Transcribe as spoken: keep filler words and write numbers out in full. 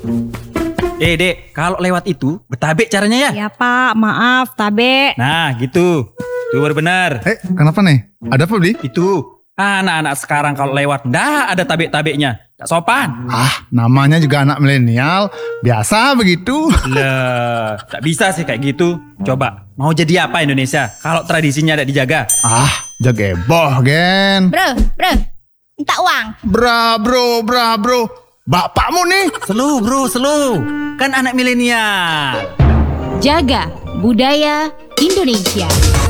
Eh dek, kalau lewat itu bertabek caranya ya? Ya Pak, maaf, tabe. Nah gitu, itu baru benar. Eh, kenapa nih? Ada apa, Bli? Itu anak-anak sekarang kalau lewat ndak ada tabek-tabeknya, tak sopan. Ah, namanya juga anak milenial, biasa begitu. Lah, tak bisa sih kayak gitu. Coba, mau jadi apa Indonesia kalau tradisinya tidak dijaga? Ah, jageboh, Gen. Bro, bro, minta uang. Bra, bro, bra, bro. Bapakmu nih. Selu bro, selu. Kan anak milenial. Jaga budaya Indonesia.